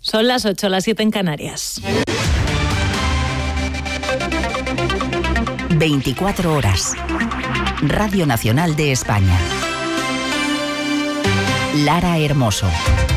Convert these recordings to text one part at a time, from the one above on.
Son las 8, las 7 en Canarias. 24 horas. Radio Nacional de España. Lara Hermoso.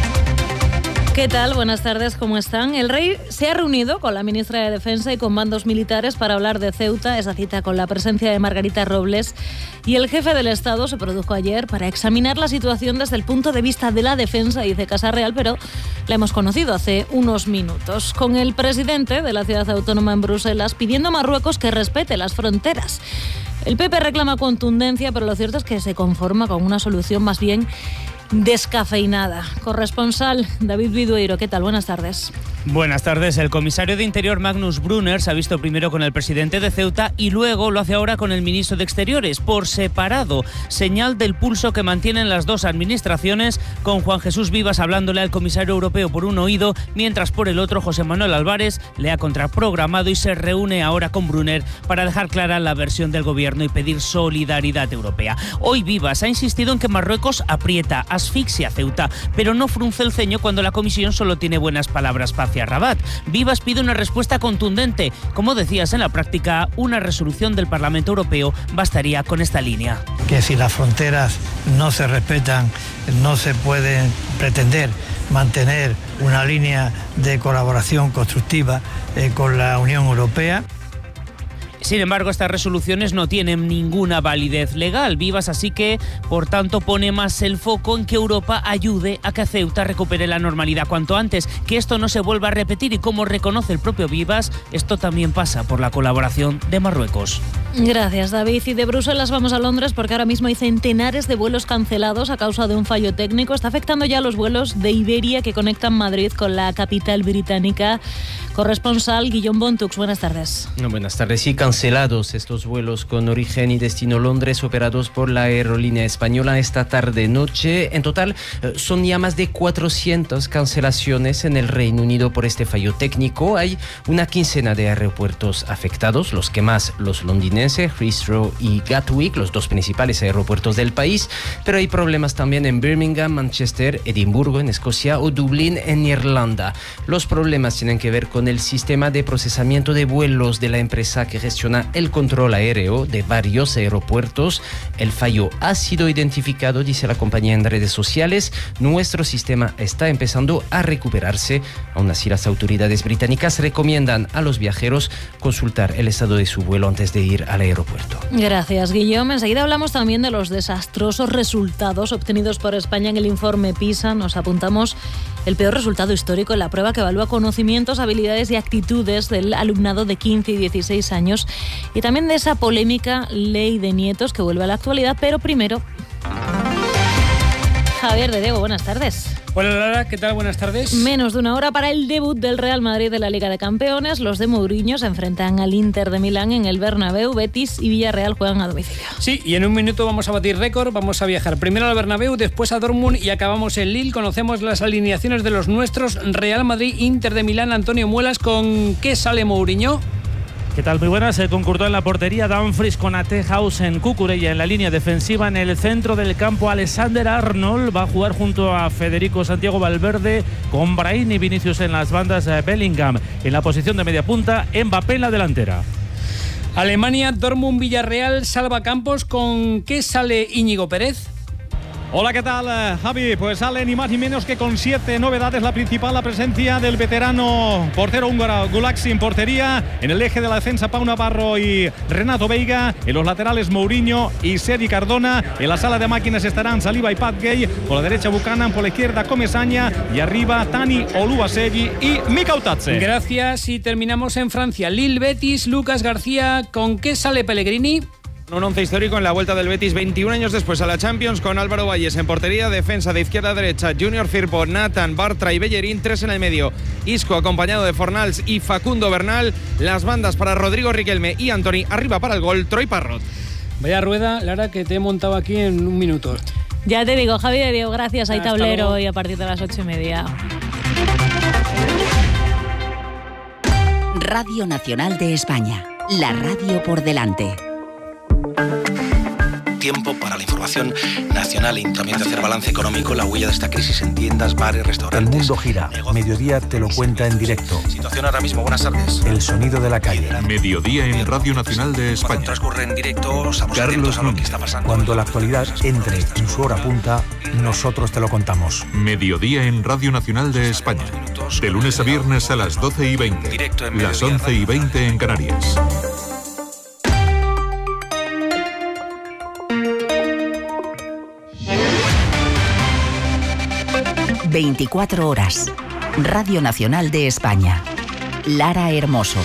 ¿Qué tal? Buenas tardes, ¿cómo están? El rey se ha reunido con la ministra de Defensa y con mandos militares para hablar de Ceuta, esa cita con la presencia de Margarita Robles, y el jefe del Estado se produjo ayer para examinar la situación desde el punto de vista de la defensa, dice Casa Real, pero la hemos conocido hace unos minutos, con el presidente de la ciudad autónoma en Bruselas pidiendo a Marruecos que respete las fronteras. El PP reclama contundencia, pero lo cierto es que se conforma con una solución más bien descafeinada. Corresponsal David Vidueiro, ¿qué tal? Buenas tardes. Buenas tardes. El comisario de Interior Magnus Brunner se ha visto primero con el presidente de Ceuta y luego lo hace ahora con el ministro de Exteriores, por separado. Señal del pulso que mantienen las dos administraciones, con Juan Jesús Vivas hablándole al comisario europeo por un oído, mientras por el otro José Manuel Álvarez le ha contraprogramado y se reúne ahora con Brunner para dejar clara la versión del gobierno y pedir solidaridad europea. Hoy Vivas ha insistido en que Marruecos aprieta, asfixia a Ceuta, pero no frunce el ceño cuando la comisión solo tiene buenas palabras hacia Rabat. Vivas pide una respuesta contundente. Como decías, en la práctica, una resolución del Parlamento Europeo bastaría con esta línea. Que si las fronteras no se respetan, no se puede pretender mantener una línea de colaboración constructiva con la Unión Europea. Sin embargo, estas resoluciones no tienen ninguna validez legal. Vivas así que, por tanto, pone más el foco en que Europa ayude a que Ceuta recupere la normalidad cuanto antes, que esto no se vuelva a repetir, y como reconoce el propio Vivas, esto también pasa por la colaboración de Marruecos. Gracias, David. Y de Bruselas vamos a Londres porque ahora mismo hay centenares de vuelos cancelados a causa de un fallo técnico. Está afectando ya los vuelos de Iberia que conectan Madrid con la capital británica. Corresponsal Guillaume Bontux, buenas tardes. Buenas tardes. Sí, cancelados estos vuelos con origen y destino Londres operados por la aerolínea española esta tarde-noche. En total son ya más de 400 cancelaciones en el Reino Unido por este fallo técnico. Hay una quincena de aeropuertos afectados, los que más, los londinenses, Heathrow y Gatwick, los dos principales aeropuertos del país, pero hay problemas también en Birmingham, Manchester, Edimburgo en Escocia o Dublín en Irlanda. Los problemas tienen que ver con el sistema de procesamiento de vuelos de la empresa que gestiona el control aéreo de varios aeropuertos. El fallo ha sido identificado, dice la compañía en redes sociales. Nuestro sistema está empezando a recuperarse. Aún así, las autoridades británicas recomiendan a los viajeros consultar el estado de su vuelo antes de ir al aeropuerto. Gracias, Guillaume. Enseguida hablamos también de los desastrosos resultados obtenidos por España en el informe PISA. Nos apuntamos el peor resultado histórico en la prueba que evalúa conocimientos, habilidades y actitudes del alumnado de 15 y 16 años. Y también de esa polémica ley de nietos que vuelve a la actualidad. Pero primero, Javier de Diego, buenas tardes. Hola Lara, ¿qué tal? Buenas tardes. Menos de una hora para el debut del Real Madrid de la Liga de Campeones. Los de Mourinho se enfrentan al Inter de Milán en el Bernabéu. Betis y Villarreal juegan a domicilio. Sí, y en un minuto vamos a batir récord. Vamos a viajar primero al Bernabéu, después a Dortmund y acabamos en Lille. Conocemos las alineaciones de los nuestros. Real Madrid, Inter de Milán. Antonio Muelas, ¿con qué sale Mourinho? ¿Qué tal? Muy buenas. Con Courtois en la portería, Dumfries, Konaté, Hausen, Cucurella en la línea defensiva. En el centro del campo, Alexander Arnold va a jugar junto a Federico Santiago Valverde, con Brahim y Vinicius en las bandas, Bellingham en la posición de media punta, Mbappé en la delantera. Alemania, Dortmund, Villarreal, Salva Campos, ¿con qué sale Íñigo Pérez? Hola, ¿qué tal, Javi? Pues sale ni más ni menos que con 7 novedades. La principal, la presencia del veterano portero húngaro Gulaxi en portería. En el eje de la defensa, Pau Navarro y Renato Veiga. En los laterales, Mourinho y Sergi Cardona. En la sala de máquinas estarán Saliba y Pat Gay. Por la derecha, Buchanan. Por la izquierda, Comesaña. Y arriba, Tani Oluwaseyi y Mika Otatze. Gracias. Y terminamos en Francia. Lille, Betis, Lucas García. ¿Con qué sale Pellegrini? Un once histórico en la vuelta del Betis 21 años después a la Champions, con Álvaro Valles en portería, defensa de izquierda a derecha, Junior Firpo, Nathan, Bartra y Bellerín, 3 en el medio, Isco acompañado de Fornals y Facundo Bernal, las bandas para Rodrigo Riquelme y Antony, arriba para el gol, Troy Parrot. Vaya rueda, Lara, que te he montado aquí en un minuto. Ya te digo, Javi de Diego, gracias. Hay tablero luego. hoy a partir de las 8:30. Radio Nacional de España, la radio por delante. tiempo para la información nacional y también de hacer balance económico, la huella de esta crisis en tiendas, bares, restaurantes. El mundo gira. Mediodía te lo cuenta en directo. Situación ahora mismo, buenas tardes. El sonido de la calle. Mediodía en Radio Nacional de España. Cuando transcurre en directo, estamos atentos a lo que está pasando. Cuando la actualidad entre en su hora punta, nosotros te lo contamos. Mediodía en Radio Nacional de España. De lunes a viernes a las 12:20. Las 11:20 en Canarias. ...24 horas... Radio Nacional de España. Lara Hermoso.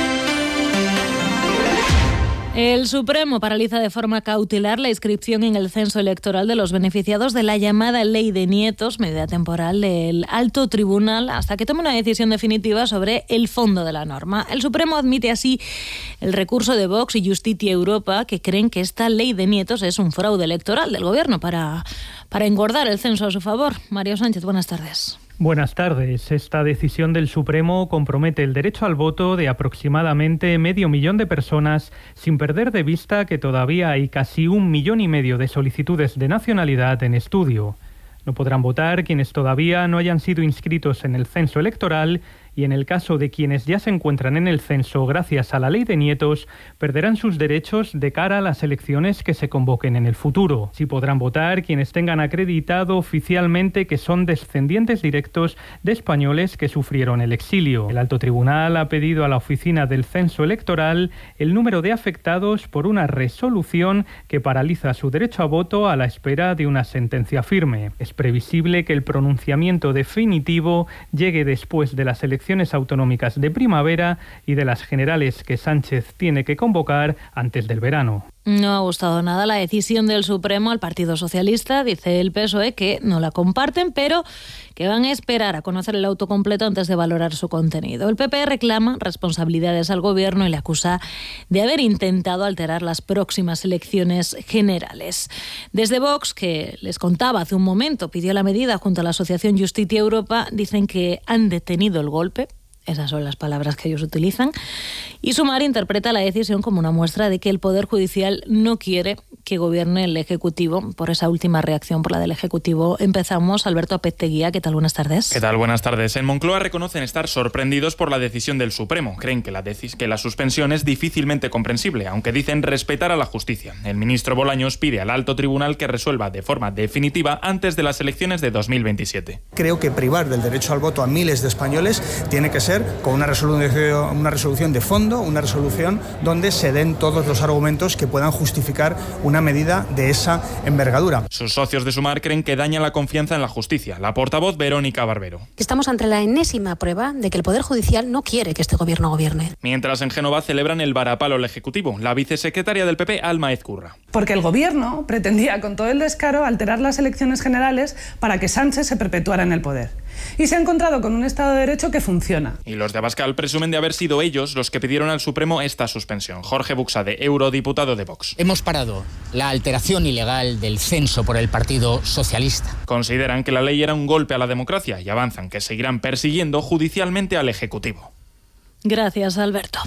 El Supremo paraliza de forma cautelar la inscripción en el censo electoral de los beneficiados de la llamada Ley de Nietos, medida temporal del Alto Tribunal, hasta que tome una decisión definitiva sobre el fondo de la norma. El Supremo admite así el recurso de Vox y Justitia Europa, que creen que esta Ley de Nietos es un fraude electoral del Gobierno para engordar el censo a su favor. Mario Sánchez, buenas tardes. Buenas tardes. Esta decisión del Supremo compromete el derecho al voto de aproximadamente 500.000 de personas, sin perder de vista que todavía hay casi 1,5 millones de solicitudes de nacionalidad en estudio. No podrán votar quienes todavía no hayan sido inscritos en el censo electoral y en el caso de quienes ya se encuentran en el censo gracias a la Ley de Nietos, perderán sus derechos de cara a las elecciones que se convoquen en el futuro. Sí podrán votar quienes tengan acreditado oficialmente que son descendientes directos de españoles que sufrieron el exilio. El Alto Tribunal ha pedido a la Oficina del Censo Electoral el número de afectados por una resolución que paraliza su derecho a voto a la espera de una sentencia firme. Es previsible que el pronunciamiento definitivo llegue después de las elecciones autonómicas de primavera y de las generales que Sánchez tiene que convocar antes del verano. No ha gustado nada la decisión del Supremo al Partido Socialista. Dice el PSOE que no la comparten, pero que van a esperar a conocer el auto completo antes de valorar su contenido. El PP reclama responsabilidades al Gobierno y le acusa de haber intentado alterar las próximas elecciones generales. Desde Vox, que les contaba hace un momento, pidió la medida junto a la Asociación Justitia Europa, dicen que han detenido el golpe. Esas son las palabras que ellos utilizan. Y Sumar interpreta la decisión como una muestra de que el Poder Judicial no quiere que gobierne el Ejecutivo. Por esa última reacción, por la del Ejecutivo, empezamos. Alberto Apeteguía, ¿qué tal? Buenas tardes. ¿Qué tal? Buenas tardes. En Moncloa reconocen estar sorprendidos por la decisión del Supremo. Creen que la suspensión es difícilmente comprensible, aunque dicen respetar a la justicia. El ministro Bolaños pide al Alto Tribunal que resuelva de forma definitiva antes de las elecciones de 2027. Creo que privar del derecho al voto a miles de españoles tiene que ser con una resolución de fondo, una resolución donde se den todos los argumentos que puedan justificar una medida de esa envergadura. Sus socios de Sumar creen que daña la confianza en la justicia. La portavoz Verónica Barbero. Estamos ante la enésima prueba de que el Poder Judicial no quiere que este Gobierno gobierne. Mientras en Génova celebran el varapalo al Ejecutivo, la vicesecretaria del PP, Alma Ezcurra. Porque el Gobierno pretendía con todo el descaro alterar las elecciones generales para que Sánchez se perpetuara en el poder. Y se ha encontrado con un Estado de Derecho que funciona. Y los de Abascal presumen de haber sido ellos los que pidieron al Supremo esta suspensión. Jorge Buxade, eurodiputado de Vox. Hemos parado la alteración ilegal del censo por el Partido Socialista. Consideran que la ley era un golpe a la democracia y avanzan que seguirán persiguiendo judicialmente al Ejecutivo. Gracias, Alberto.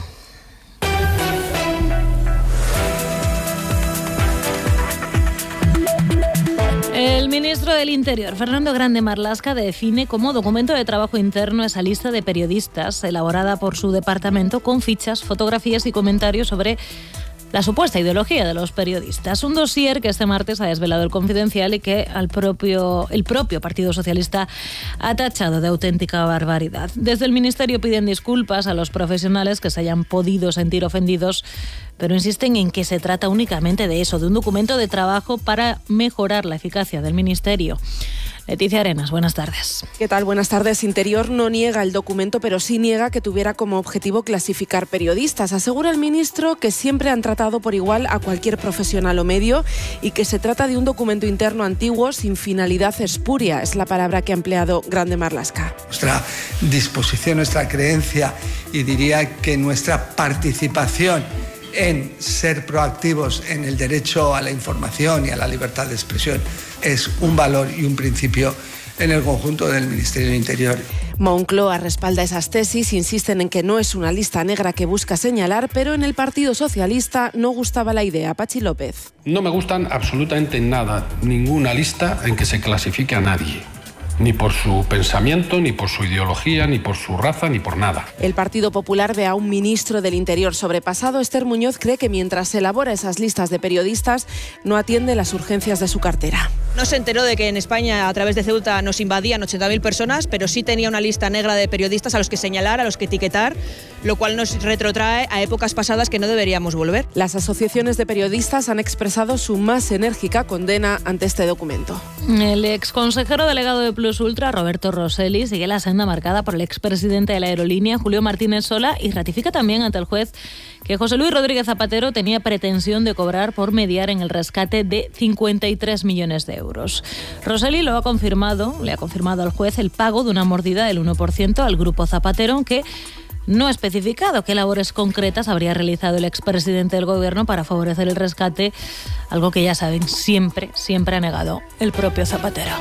El ministro del Interior, Fernando Grande Marlaska, define como documento de trabajo interno esa lista de periodistas elaborada por su departamento con fichas, fotografías y comentarios sobre la supuesta ideología de los periodistas. Un dossier que este martes ha desvelado El Confidencial y que el propio Partido Socialista ha tachado de auténtica barbaridad. Desde el Ministerio piden disculpas a los profesionales que se hayan podido sentir ofendidos, pero insisten en que se trata únicamente de eso, de un documento de trabajo para mejorar la eficacia del Ministerio. Leticia Arenas, buenas tardes. ¿Qué tal? Buenas tardes. Interior no niega el documento, pero sí niega que tuviera como objetivo clasificar periodistas. Asegura el ministro que siempre han tratado por igual a cualquier profesional o medio y que se trata de un documento interno antiguo sin finalidad espuria. Es la palabra que ha empleado Grande Marlaska. Nuestra disposición, nuestra creencia y diría que nuestra participación en ser proactivos en el derecho a la información y a la libertad de expresión es un valor y un principio en el conjunto del Ministerio del Interior. Moncloa respalda esas tesis, insisten en que no es una lista negra que busca señalar, pero en el Partido Socialista no gustaba la idea. Pachi López. No me gustan absolutamente nada, ninguna lista en que se clasifique a nadie. Ni por su pensamiento, ni por su ideología, ni por su raza, ni por nada. El Partido Popular ve a un ministro del Interior sobrepasado. Esther Muñoz cree que mientras se elabora esas listas de periodistas, no atiende las urgencias de su cartera. No se enteró de que en España, a través de Ceuta, nos invadían 80.000 personas, pero sí tenía una lista negra de periodistas a los que señalar, a los que etiquetar, lo cual nos retrotrae a épocas pasadas que no deberíamos volver. Las asociaciones de periodistas han expresado su más enérgica condena ante este documento. El exconsejero delegado de Plus Ultra, Roberto Rosselli, sigue la senda marcada por el expresidente de la aerolínea, Julio Martínez Sola, y ratifica también ante el juez que José Luis Rodríguez Zapatero tenía pretensión de cobrar por mediar en el rescate de 53 millones de euros. Rosselli le ha confirmado al juez el pago de una mordida del 1% al grupo Zapatero, aunque no ha especificado qué labores concretas habría realizado el expresidente del gobierno para favorecer el rescate, algo que ya saben, siempre ha negado el propio Zapatero.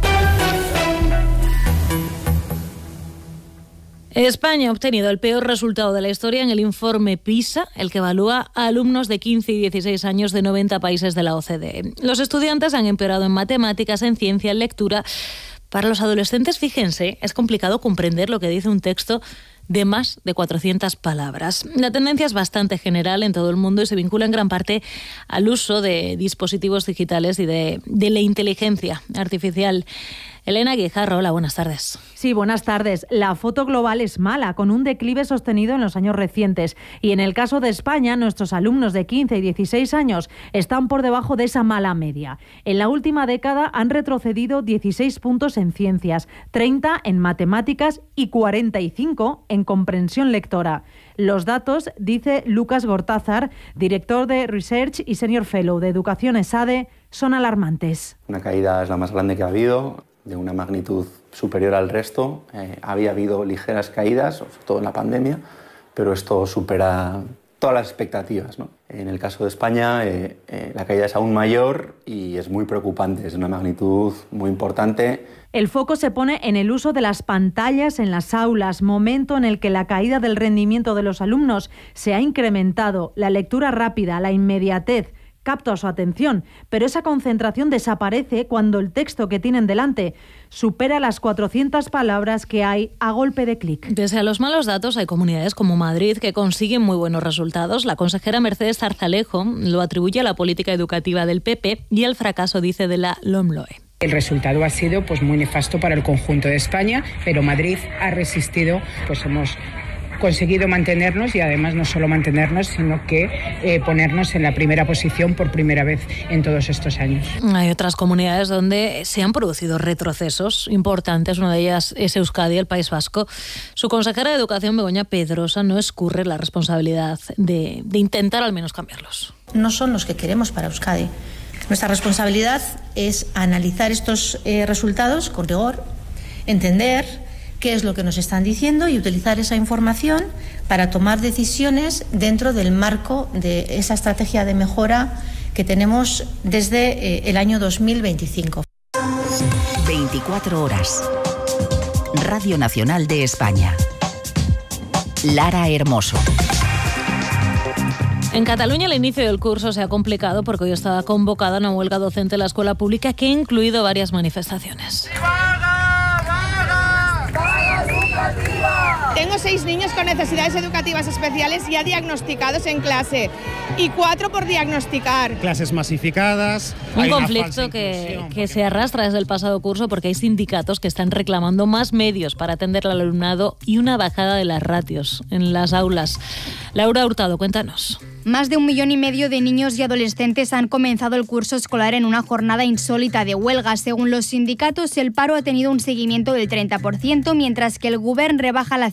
España ha obtenido el peor resultado de la historia en el informe PISA, el que evalúa a alumnos de 15 y 16 años de 90 países de la OCDE. Los estudiantes han empeorado en matemáticas, en ciencia, en lectura. Para los adolescentes, fíjense, es complicado comprender lo que dice un texto de más de 400 palabras. La tendencia es bastante general en todo el mundo y se vincula en gran parte al uso de dispositivos digitales y de la inteligencia artificial. Elena Guijarro, hola, buenas tardes. Sí, buenas tardes. La foto global es mala, con un declive sostenido en los años recientes. Y en el caso de España, nuestros alumnos de 15 y 16 años están por debajo de esa mala media. En la última década han retrocedido 16 puntos en ciencias, 30 en matemáticas y 45 en comprensión lectora. Los datos, dice Lucas Gortázar, director de Research y Senior Fellow de Educación ESADE, son alarmantes. Una caída es la más grande que ha habido, de una magnitud superior al resto. Había habido ligeras caídas, sobre todo en la pandemia, pero esto supera todas las expectativas, ¿no? En el caso de España, la caída es aún mayor y es muy preocupante, es de una magnitud muy importante. El foco se pone en el uso de las pantallas en las aulas, momento en el que la caída del rendimiento de los alumnos se ha incrementado. La lectura rápida, la inmediatez, capta su atención, pero esa concentración desaparece cuando el texto que tienen delante supera las 400 palabras que hay a golpe de clic. Pese a los malos datos, hay comunidades como Madrid que consiguen muy buenos resultados. La consejera Mercedes Zarzalejo lo atribuye a la política educativa del PP y al fracaso, dice, de la LOMLOE. El resultado ha sido muy nefasto para el conjunto de España, pero Madrid ha resistido, hemos conseguido mantenernos y además no solo mantenernos, sino que ponernos en la primera posición por primera vez en todos estos años. Hay otras comunidades donde se han producido retrocesos importantes, una de ellas es Euskadi, el País Vasco. Su consejera de Educación, Begoña Pedrosa, no escurre la responsabilidad de intentar al menos cambiarlos. No son los que queremos para Euskadi. Nuestra responsabilidad es analizar estos resultados con rigor, entender qué es lo que nos están diciendo y utilizar esa información para tomar decisiones dentro del marco de esa estrategia de mejora que tenemos desde el año 2025. 24 horas. Radio Nacional de España. Lara Hermoso. En Cataluña el inicio del curso se ha complicado porque hoy estaba convocada una huelga docente en la escuela pública que ha incluido varias manifestaciones. Tengo 6 niños con necesidades educativas especiales ya diagnosticados en clase y 4 por diagnosticar. Clases masificadas. Un conflicto que se arrastra desde el pasado curso porque hay sindicatos que están reclamando más medios para atender al alumnado y una bajada de las ratios en las aulas. Laura Hurtado, cuéntanos. Más de 1,5 millones de niños y adolescentes han comenzado el curso escolar en una jornada insólita de huelga. Según los sindicatos, el paro ha tenido un seguimiento del 30%, mientras que el Govern rebaja la cifra al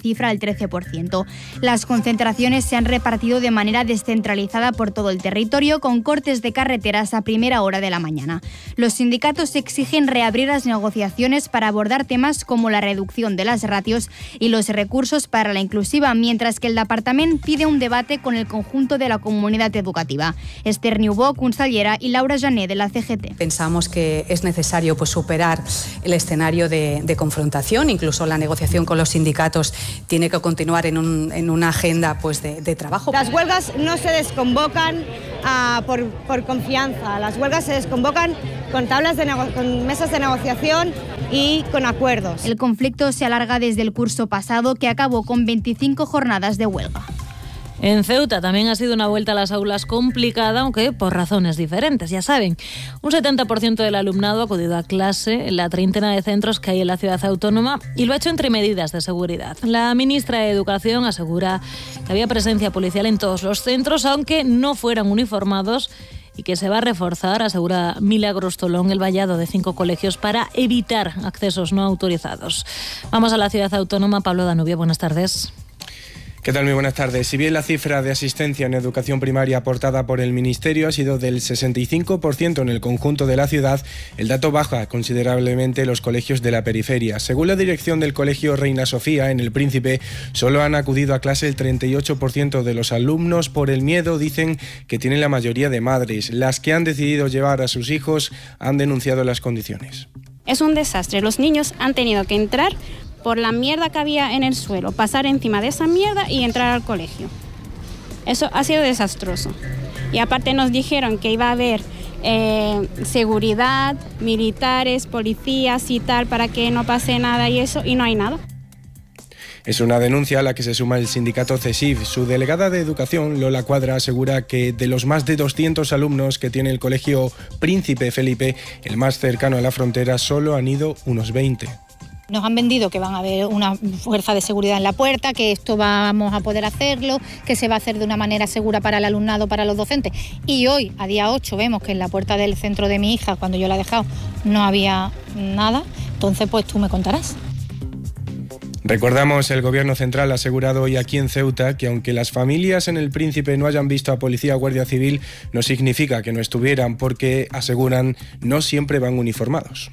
13%. Las concentraciones se han repartido de manera descentralizada por todo el territorio, con cortes de carreteras a primera hora de la mañana. Los sindicatos exigen reabrir las negociaciones para abordar temas como la reducción de las ratios y los recursos para la inclusiva, mientras que el departamento pide un debate con el conjunto de la comunidad educativa. Esther Niubó, consellera, y Laura Jané, de la CGT. Pensamos que es necesario superar el escenario de confrontación, incluso la negociación con los sindicatos tiene que continuar en una agenda de trabajo. Las huelgas no se desconvocan por confianza, las huelgas se desconvocan con con mesas de negociación y con acuerdos. El conflicto se alarga desde el curso pasado, que acabó con 25 jornadas de huelga. En Ceuta también ha sido una vuelta a las aulas complicada, aunque por razones diferentes. Ya saben, un 70% del alumnado ha acudido a clase en la treintena de centros que hay en la ciudad autónoma y lo ha hecho entre medidas de seguridad. La ministra de Educación asegura que había presencia policial en todos los centros, aunque no fueran uniformados, y que se va a reforzar, asegura Milagros Tolón, el vallado de 5 colegios para evitar accesos no autorizados. Vamos a la ciudad autónoma. Pablo Danubio, buenas tardes. ¿Qué tal? Muy buenas tardes. Si bien la cifra de asistencia en educación primaria aportada por el Ministerio ha sido del 65% en el conjunto de la ciudad, el dato baja considerablemente los colegios de la periferia. Según la dirección del Colegio Reina Sofía, en El Príncipe, solo han acudido a clase el 38% de los alumnos. Por el miedo, dicen, que tienen la mayoría de madres. Las que han decidido llevar a sus hijos han denunciado las condiciones. Es un desastre. Los niños han tenido que entrar por la mierda que había en el suelo, pasar encima de esa mierda y entrar al colegio. Eso ha sido desastroso. Y aparte nos dijeron que iba a haber seguridad, militares, policías y tal, para que no pase nada y eso, y no hay nada. Es una denuncia a la que se suma el sindicato CESIF. Su delegada de Educación, Lola Cuadra, asegura que de los más de 200 alumnos que tiene el colegio Príncipe Felipe, el más cercano a la frontera, solo han ido unos 20. Nos han vendido que van a haber una fuerza de seguridad en la puerta, que esto vamos a poder hacerlo, que se va a hacer de una manera segura para el alumnado, para los docentes. Y hoy, a día 8, vemos que en la puerta del centro de mi hija, cuando yo la he dejado, no había nada. Entonces, pues tú me contarás. Recordamos, el Gobierno central ha asegurado hoy aquí en Ceuta que aunque las familias en El Príncipe no hayan visto a policía o guardia civil, no significa que no estuvieran, porque, aseguran, no siempre van uniformados.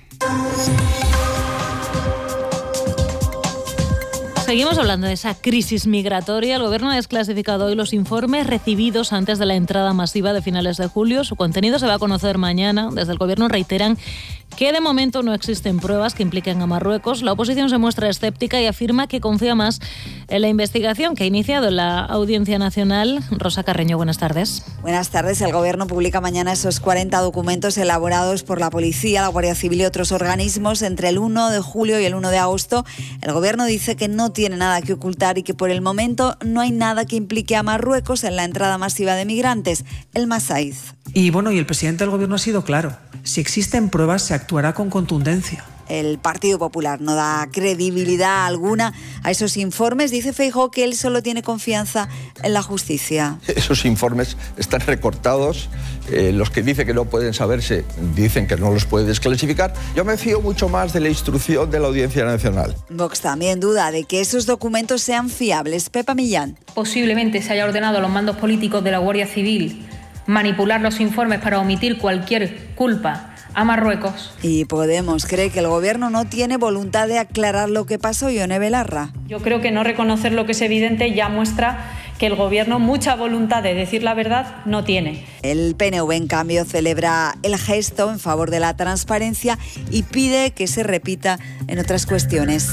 Seguimos hablando de esa crisis migratoria. El Gobierno ha desclasificado hoy los informes recibidos antes de la entrada masiva de finales de julio. Su contenido se va a conocer mañana. Desde el Gobierno reiteran que de momento no existen pruebas que impliquen a Marruecos. La oposición se muestra escéptica y afirma que confía más en la investigación que ha iniciado la Audiencia Nacional. Rosa Carreño, buenas tardes. Buenas tardes. El Gobierno publica mañana esos 40 documentos elaborados por la Policía, la Guardia Civil y otros organismos entre el 1 de julio y el 1 de agosto. El Gobierno dice que no tiene nada que ocultar y que por el momento no hay nada que implique a Marruecos en la entrada masiva de migrantes. El Masaiz. Y el presidente del Gobierno ha sido claro. Si existen pruebas, se actuará con contundencia. El Partido Popular no da credibilidad alguna a esos informes. Dice Feijóo que él solo tiene confianza en la justicia. Esos informes están recortados. Los que dicen que no pueden saberse dicen que no los puede desclasificar. Yo me fío mucho más de la instrucción de la Audiencia Nacional. Vox también duda de que esos documentos sean fiables. Pepa Millán. Posiblemente se haya ordenado a los mandos políticos de la Guardia Civil manipular los informes para omitir cualquier culpa a Marruecos. Y Podemos cree que el Gobierno no tiene voluntad de aclarar lo que pasó. Ione Belarra. Yo creo que no reconocer lo que es evidente ya muestra que el Gobierno mucha voluntad de decir la verdad no tiene. El PNV, en cambio, celebra el gesto en favor de la transparencia y pide que se repita en otras cuestiones.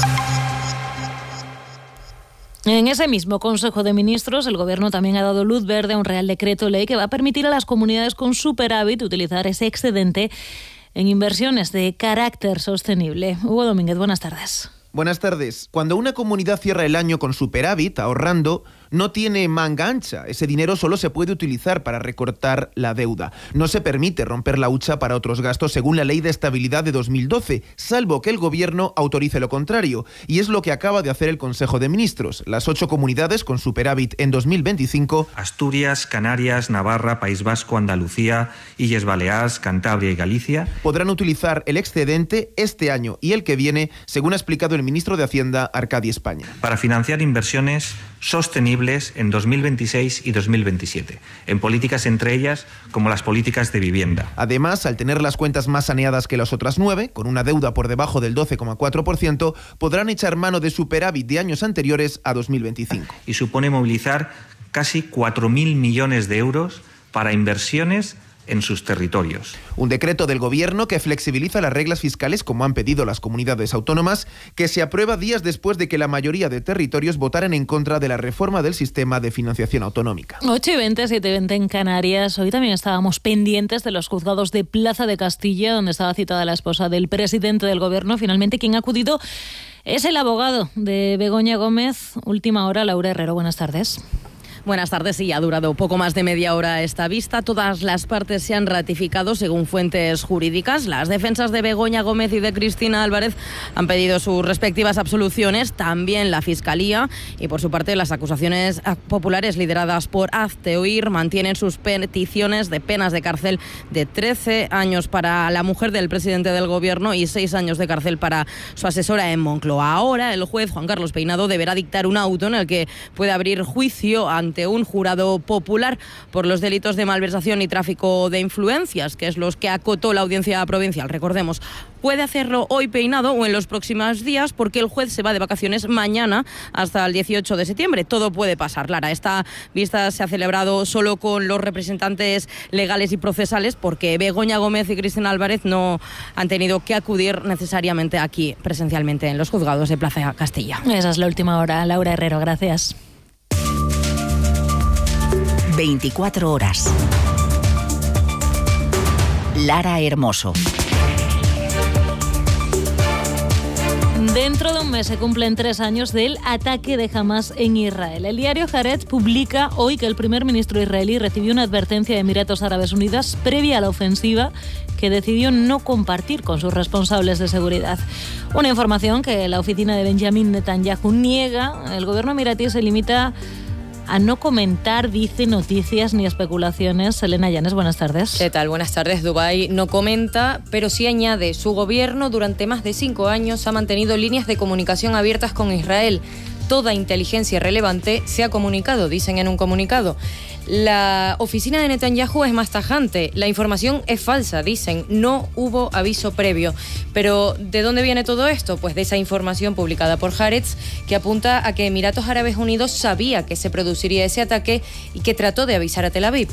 En ese mismo Consejo de Ministros, el Gobierno también ha dado luz verde a un Real Decreto Ley que va a permitir a las comunidades con superávit utilizar ese excedente en inversiones de carácter sostenible. Hugo Domínguez, buenas tardes. Buenas tardes. Cuando una comunidad cierra el año con superávit, ahorrando, no tiene manga ancha. Ese dinero solo se puede utilizar para recortar la deuda. No se permite romper la hucha para otros gastos según la Ley de Estabilidad de 2012, salvo que el Gobierno autorice lo contrario. Y es lo que acaba de hacer el Consejo de Ministros. Las 8 comunidades con superávit en 2025... Asturias, Canarias, Navarra, País Vasco, Andalucía, Illes Baleares, Cantabria y Galicia... podrán utilizar el excedente este año y el que viene, según ha explicado el ministro de Hacienda, Arcadi España. Para financiar inversiones sostenibles en 2026 y 2027, en políticas entre ellas como las políticas de vivienda. Además, al tener las cuentas más saneadas que las otras 9, con una deuda por debajo del 12,4%, podrán echar mano de superávit de años anteriores a 2025. Y supone movilizar casi 4.000 millones de euros para inversiones en sus territorios. Un decreto del Gobierno que flexibiliza las reglas fiscales, como han pedido las comunidades autónomas, que se aprueba días después de que la mayoría de territorios votaran en contra de la reforma del sistema de financiación autonómica. 8:20, 7:20 en Canarias. Hoy también estábamos pendientes de los juzgados de Plaza de Castilla, donde estaba citada la esposa del presidente del Gobierno. Finalmente, quien ha acudido es el abogado de Begoña Gómez. Última hora, Laura Herrero. Buenas tardes. Buenas tardes. Y ha durado poco más de media hora esta vista. Todas las partes se han ratificado según fuentes jurídicas. Las defensas de Begoña Gómez y de Cristina Álvarez han pedido sus respectivas absoluciones, también la Fiscalía, y por su parte las acusaciones populares lideradas por Hazte Oír mantienen sus peticiones de penas de cárcel de 13 años para la mujer del presidente del Gobierno y 6 años de cárcel para su asesora en Moncloa. Ahora el juez Juan Carlos Peinado deberá dictar un auto en el que puede abrir juicio ante un jurado popular por los delitos de malversación y tráfico de influencias, que es los que acotó la audiencia provincial. Recordemos, puede hacerlo hoy Peinado o en los próximos días, porque el juez se va de vacaciones mañana hasta el 18 de septiembre. Todo puede pasar, Lara. Esta vista se ha celebrado solo con los representantes legales y procesales, porque Begoña Gómez y Cristina Álvarez no han tenido que acudir necesariamente aquí presencialmente en los juzgados de Plaza Castilla. Esa es la última hora. Laura Herrero, gracias. 24 horas. Lara Hermoso. Dentro de un mes se cumplen 3 años del ataque de Hamás en Israel. El diario Haaretz publica hoy que el primer ministro israelí recibió una advertencia de Emiratos Árabes Unidos previa a la ofensiva que decidió no compartir con sus responsables de seguridad. Una información que la oficina de Benjamin Netanyahu niega. El gobierno emiratí se limita a no comentar, dice, noticias ni especulaciones. Elena Llanes, buenas tardes. ¿Qué tal? Buenas tardes. Dubái no comenta, pero sí añade, su gobierno durante más de 5 años ha mantenido líneas de comunicación abiertas con Israel. Toda inteligencia relevante se ha comunicado, dicen en un comunicado. La oficina de Netanyahu es más tajante. La información es falsa, dicen. No hubo aviso previo. Pero ¿de dónde viene todo esto? Pues de esa información publicada por Haaretz, que apunta a que Emiratos Árabes Unidos sabía que se produciría ese ataque y que trató de avisar a Tel Aviv.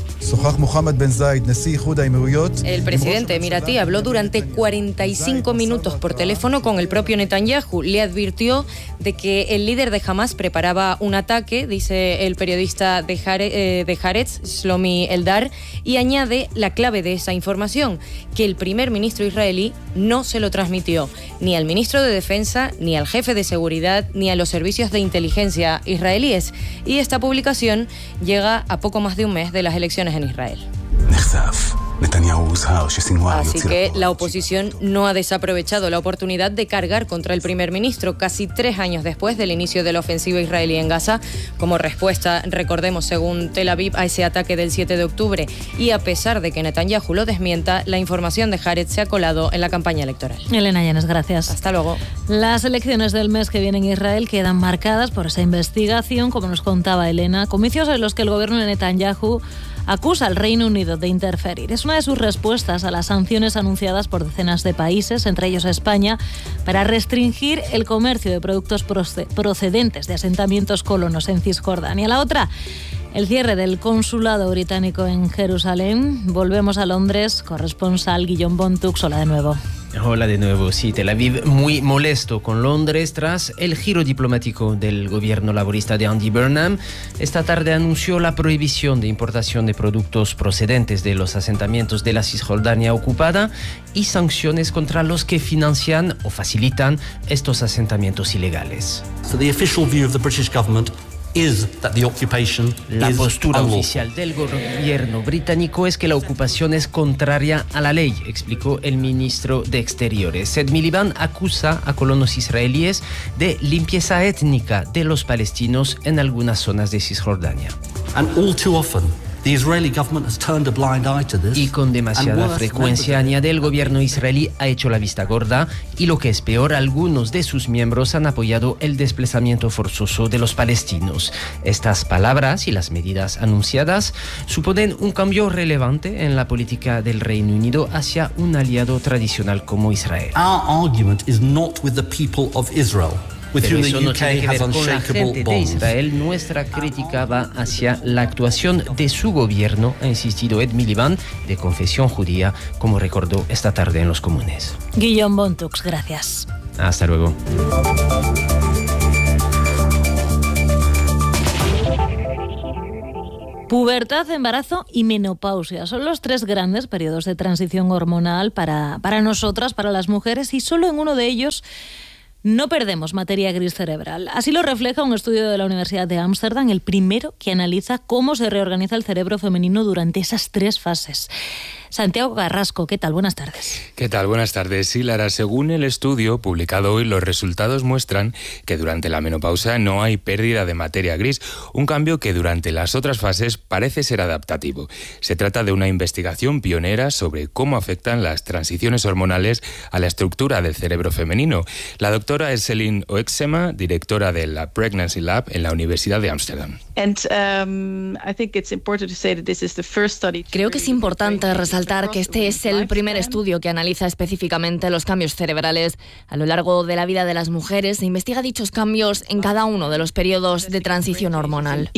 El presidente emiratí habló durante 45 minutos por teléfono con el propio Netanyahu. Le advirtió de que el líder de Hamás preparaba un ataque, dice el periodista de Haaretz, Shlomi Eldar, y añade la clave de esa información, que el primer ministro israelí no se lo transmitió ni al ministro de Defensa, ni al jefe de seguridad, ni a los servicios de inteligencia israelíes. Y esta publicación llega a poco más de un mes de las elecciones en Israel. Así que la oposición no ha desaprovechado la oportunidad de cargar contra el primer ministro casi 3 años después del inicio de la ofensiva israelí en Gaza, como respuesta, recordemos, según Tel Aviv, a ese ataque del 7 de octubre. Y a pesar de que Netanyahu lo desmienta, la información de Haaretz se ha colado en la campaña electoral. Elena Llanes, gracias. Hasta luego. Las elecciones del mes que viene en Israel quedan marcadas por esa investigación, como nos contaba Elena, comicios en los que el gobierno de Netanyahu acusa al Reino Unido de interferir. Es una de sus respuestas a las sanciones anunciadas por decenas de países, entre ellos España, para restringir el comercio de productos procedentes de asentamientos colonos en Cisjordania. La otra, el cierre del consulado británico en Jerusalén. Volvemos a Londres. Corresponsal Guillaume Bontux. Hola de nuevo. Hola de nuevo, sí, Tel Aviv muy molesto con Londres tras el giro diplomático del gobierno laborista de Andy Burnham. Esta tarde anunció la prohibición de importación de productos procedentes de los asentamientos de la Cisjordania ocupada y sanciones contra los que financian o facilitan estos asentamientos ilegales. So the official view of the British government La postura oficial del gobierno británico es que la ocupación es contraria a la ley, explicó el ministro de Exteriores. Ed Miliband acusa a colonos israelíes de limpieza étnica de los palestinos en algunas zonas de Cisjordania. Y con demasiada frecuencia, añade, el gobierno israelí ha hecho la vista gorda y, lo que es peor, algunos de sus miembros han apoyado el desplazamiento forzoso de los palestinos. Estas palabras y las medidas anunciadas suponen un cambio relevante en la política del Reino Unido hacia un aliado tradicional como Israel. Pero eso no tiene que ver con la gente de Israel. Nuestra crítica va hacia la actuación de su gobierno, ha insistido Ed Miliband, de confesión judía, como recordó esta tarde en Los Comunes. Guillaume Bontux, gracias. Hasta luego. Pubertad, embarazo y menopausia son los 3 grandes periodos de transición hormonal para nosotras, para las mujeres, y solo en uno de ellos no perdemos materia gris cerebral. Así lo refleja un estudio de la Universidad de Ámsterdam, el primero que analiza cómo se reorganiza el cerebro femenino durante esas 3 fases. Santiago Carrasco, ¿qué tal? Buenas tardes. ¿Qué tal? Buenas tardes. Sí, Lara, según el estudio publicado hoy, los resultados muestran que durante la menopausia no hay pérdida de materia gris, un cambio que durante las otras fases parece ser adaptativo. Se trata de una investigación pionera sobre cómo afectan las transiciones hormonales a la estructura del cerebro femenino. La doctora es Céline Oexema, directora de la Pregnancy Lab en la Universidad de Ámsterdam. Creo que es importante resaltar que este es el primer estudio que analiza específicamente los cambios cerebrales a lo largo de la vida de las mujeres e investiga dichos cambios en cada uno de los periodos de transición hormonal.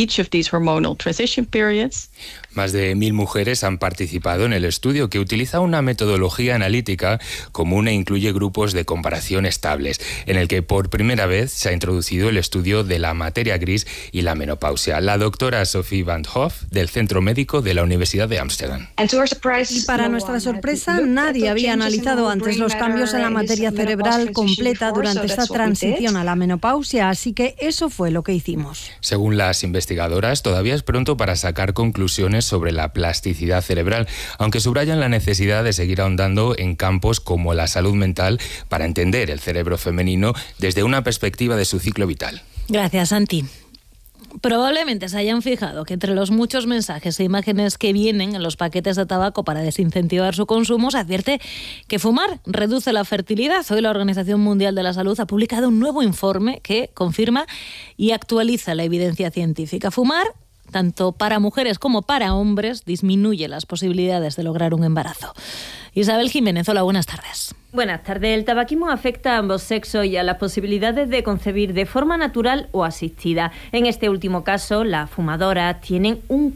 Más de 1.000 mujeres han participado en el estudio, que utiliza una metodología analítica común e incluye grupos de comparación estables, en el que por primera vez se ha introducido el estudio de la materia gris y la menopausia. La doctora Sophie Van Hoff, del Centro Médico de la Universidad de Ámsterdam. Y para nuestra sorpresa, nadie había analizado antes los cambios en la materia cerebral completa durante esta transición a la menopausia, así que eso fue lo que hicimos. Según las investigadoras, todavía es pronto para sacar conclusiones sobre la plasticidad cerebral, aunque subrayan la necesidad de seguir ahondando en campos como la salud mental para entender el cerebro femenino desde una perspectiva de su ciclo vital. Gracias, Santi. Probablemente se hayan fijado que entre los muchos mensajes e imágenes que vienen en los paquetes de tabaco para desincentivar su consumo, se advierte que fumar reduce la fertilidad. Hoy la Organización Mundial de la Salud ha publicado un nuevo informe que confirma y actualiza la evidencia científica. Fumar, tanto para mujeres como para hombres, disminuye las posibilidades de lograr un embarazo. Isabel Jiménez, hola, buenas tardes. Buenas tardes. El tabaquismo afecta a ambos sexos y a las posibilidades de concebir de forma natural o asistida. En este último caso, las fumadoras tienen un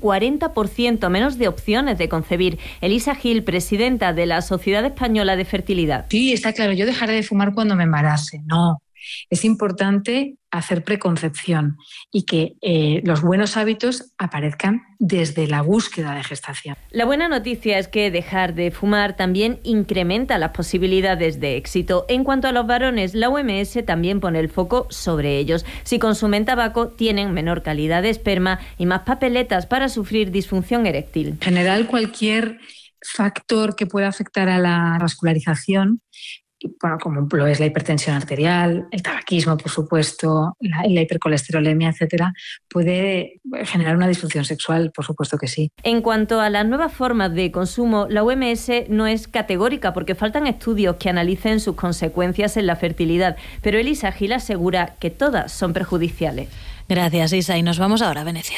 40% menos de opciones de concebir. Elisa Gil, presidenta de la Sociedad Española de Fertilidad. Sí, está claro, yo dejaré de fumar cuando me embarace. No, es importante hacer preconcepción y que los buenos hábitos aparezcan desde la búsqueda de gestación. La buena noticia es que dejar de fumar también incrementa las posibilidades de éxito. En cuanto a los varones, la OMS también pone el foco sobre ellos. Si consumen tabaco, tienen menor calidad de esperma y más papeletas para sufrir disfunción eréctil. En general, cualquier factor que pueda afectar a la vascularización, bueno, como lo es la hipertensión arterial, el tabaquismo, por supuesto, la hipercolesterolemia, etcétera, puede generar una disfunción sexual, por supuesto que sí. En cuanto a las nuevas formas de consumo, la OMS no es categórica porque faltan estudios que analicen sus consecuencias en la fertilidad, pero Elisa Gil asegura que todas son perjudiciales. Gracias, Isa, y nos vamos ahora a Venecia.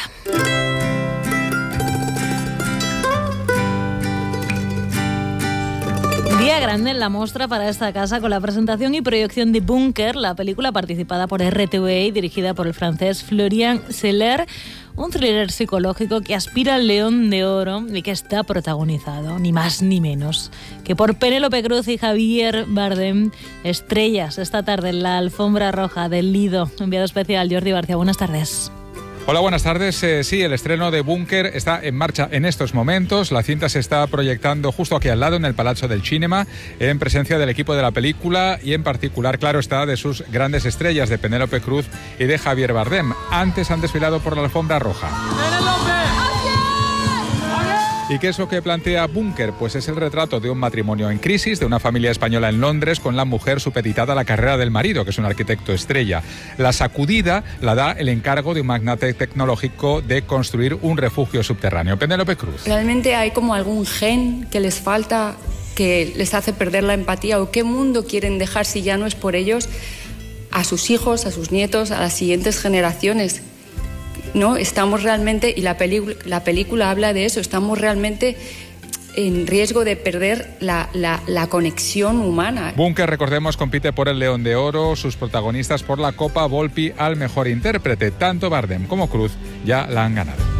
Día grande en la mostra para esta casa con la presentación y proyección de Búnker, la película participada por RTV y dirigida por el francés Florian Zeller, un thriller psicológico que aspira al León de Oro y que está protagonizado, ni más ni menos, que por Penélope Cruz y Javier Bardem, estrellas esta tarde en la alfombra roja del Lido. Enviado especial Jordi Barcia, buenas tardes. Hola, buenas tardes. Sí, el estreno de Búnker está en marcha en estos momentos. La cinta se está proyectando justo aquí al lado, en el Palazzo del Cinema, en presencia del equipo de la película y en particular, claro está, de sus grandes estrellas, de Penélope Cruz y de Javier Bardem. Antes han desfilado por la alfombra roja. ¿Y qué es lo que plantea Búnker? Pues es el retrato de un matrimonio en crisis, de una familia española en Londres, con la mujer supeditada a la carrera del marido, que es un arquitecto estrella. La sacudida la da el encargo de un magnate tecnológico de construir un refugio subterráneo. Penélope Cruz. Realmente hay como algún gen que les falta, que les hace perder la empatía, o qué mundo quieren dejar si ya no es por ellos, a sus hijos, a sus nietos, a las siguientes generaciones. ¿No? Estamos realmente, y la película habla de eso, estamos realmente en riesgo de perder la conexión humana. Búnker, recordemos, compite por el León de Oro, sus protagonistas por la Copa Volpi al mejor intérprete. Tanto Bardem como Cruz ya la han ganado.